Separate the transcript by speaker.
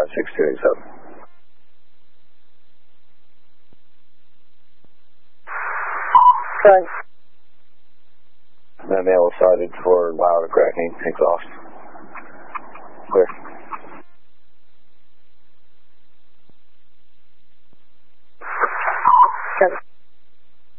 Speaker 1: 56287.
Speaker 2: Thanks.
Speaker 1: That male is sighted for loud cracking exhaust. Clear.
Speaker 2: Yes.